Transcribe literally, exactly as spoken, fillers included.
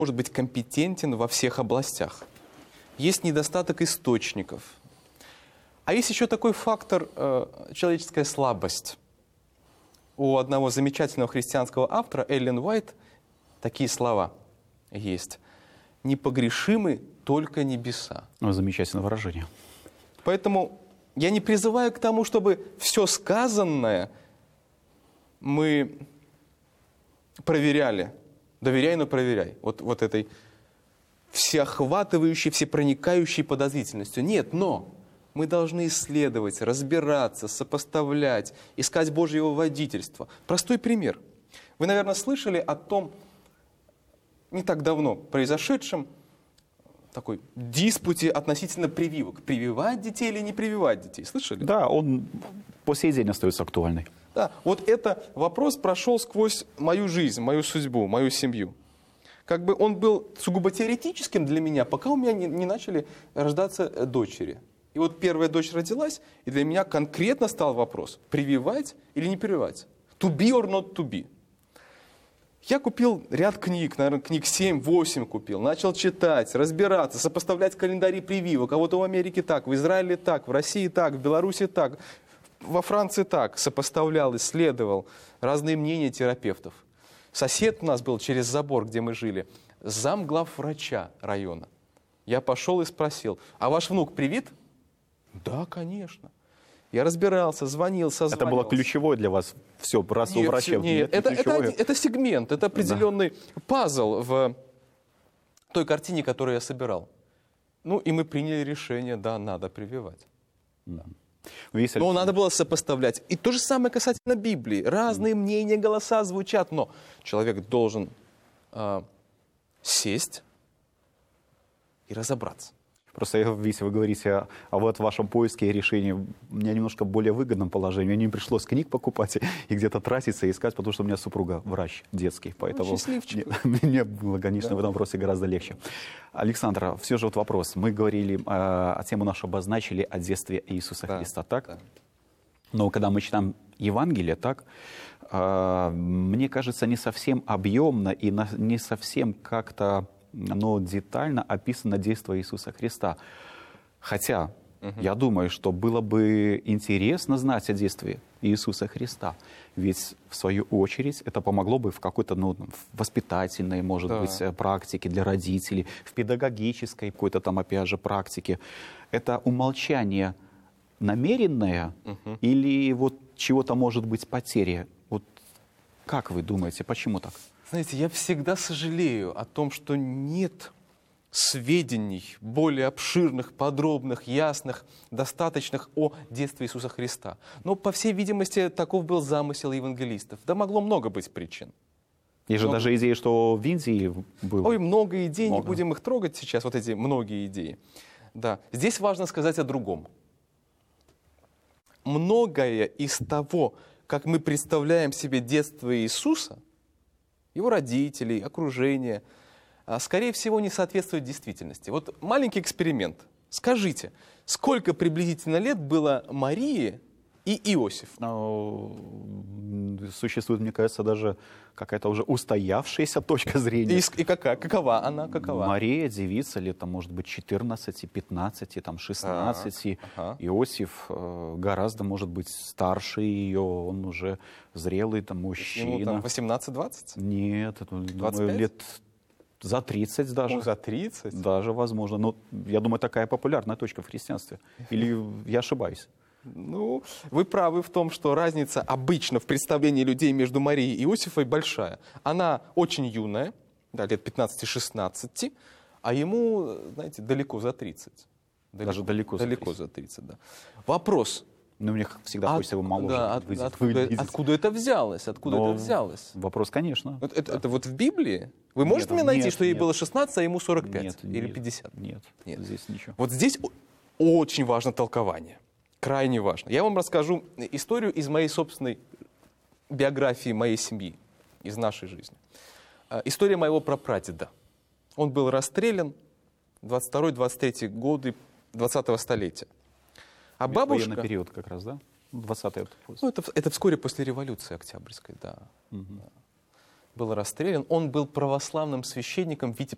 может быть компетентен во всех областях. Есть недостаток источников. А есть еще такой фактор э, человеческая слабость. У одного замечательного христианского автора, Эллен Уайт, такие слова есть. «Непогрешимы только небеса». Ну, замечательное выражение. Поэтому я не призываю к тому, чтобы все сказанное мы проверяли. Доверяй, но проверяй. Вот, вот этой всеохватывающей, всепроникающей подозрительностью. Нет, но мы должны исследовать, разбираться, сопоставлять, искать Божьего водительства. Простой пример. Вы, наверное, слышали о том, не так давно произошедшем, такой диспуте относительно прививок. Прививать детей или не прививать детей? Слышали? Да, он по сей день остается актуальный. Да, вот этот вопрос прошел сквозь мою жизнь, мою судьбу, мою семью. Как бы он был сугубо теоретическим для меня, пока у меня не, не начали рождаться дочери. И вот первая дочь родилась, и для меня конкретно стал вопрос, прививать или не прививать. To be or not to be. Я купил ряд книг, наверное, книг семь-восемь купил, начал читать, разбираться, сопоставлять календари прививок. А вот в Америке так, в Израиле так, в России так, в Беларуси так, во Франции так. Сопоставлял, исследовал разные мнения терапевтов. Сосед у нас был через забор, где мы жили, замглавврача района. Я пошел и спросил, а ваш внук привит? Да, конечно. Я разбирался, звонил, созвонился. Это было ключевое для вас? Все, раз у врача. Нет, нет, это, это, это сегмент, это определенный да. пазл в той картине, которую я собирал. Ну, и мы приняли решение, да, надо прививать. Да. Но надо было сопоставлять. И то же самое касательно Библии. Разные мнения, голоса звучат, но человек должен э, сесть и разобраться. Просто, если вы говорите о, о вот вашем поиске и решении, у меня немножко более выгодном положении. Мне не пришлось книг покупать и где-то тратиться и искать, потому что у меня супруга врач детский. Поэтому мне, мне было, конечно, да. в этом вопросе гораздо легче. Александр, все же вот вопрос. Мы говорили, э, о тему нашу обозначили о детстве Иисуса да. Христа, так? Да. Но когда мы читаем Евангелие, так, э, мне кажется, не совсем объемно и на, не совсем как-то но детально описано действие Иисуса Христа. Хотя, угу. я думаю, что было бы интересно знать о действии Иисуса Христа. Ведь, в свою очередь, это помогло бы в какой-то ну, воспитательной, может да. быть, практике для родителей, в педагогической какой-то там, опять же, практике. Это умолчание намеренное угу. или вот чего-то может быть потеря? Вот как вы думаете, почему так? Знаете, я всегда сожалею о том, что нет сведений более обширных, подробных, ясных, достаточных о детстве Иисуса Христа. Но, по всей видимости, таков был замысел евангелистов. Да могло много быть причин. Есть же много... даже идея, что в Индии было. Ой, много идей, много. Не будем их трогать сейчас, вот эти многие идеи. Да. Здесь важно сказать о другом. Многое из того, как мы представляем себе детство Иисуса, его родителей, окружение, скорее всего, не соответствует действительности. Вот маленький эксперимент. Скажите, сколько приблизительно лет было Марии и Иосиф? Существует, мне кажется, даже какая-то уже устоявшаяся точка зрения. И, и какая? Какова она? Какова? Мария, девица, лет, там, может быть, четырнадцать, пятнадцать, там, шестнадцать. Ага. Иосиф э, гораздо, может быть, старше ее, он уже зрелый там, мужчина. Ему там восемнадцать-двадцать? Нет, думаю, лет за тридцать даже. О, за тридцать? Даже, возможно. Но я думаю, такая популярная точка в христианстве. Или я ошибаюсь? Ну, вы правы в том, что разница обычно в представлении людей между Марией и Иосифой большая. Она очень юная, да, лет пятнадцать-шестнадцать, а ему, знаете, далеко за тридцать. Далеко, Даже далеко, далеко за тридцать. Да. Вопрос. Ну, мне всегда хочется его моложе да, от, откуда, откуда это взялось? Откуда Но это взялось? Вопрос, конечно. Вот это, да. это вот в Библии? Вы можете нет, мне найти, нет, что ей нет. было шестнадцать, а ему сорок пять? Нет, или нет, пятьдесят? Нет, нет, здесь ничего. Вот здесь очень важно толкование. Крайне важно. Я вам расскажу историю из моей собственной биографии, моей семьи, из нашей жизни. История моего прапрадеда. Он был расстрелян двадцать второй двадцать третий годы двадцатого столетия. А бабушка... Военный период как раз, да? двадцатый. Ну, это, это вскоре после революции Октябрьской, да. Угу. да. Был расстрелян. Он был православным священником, вице,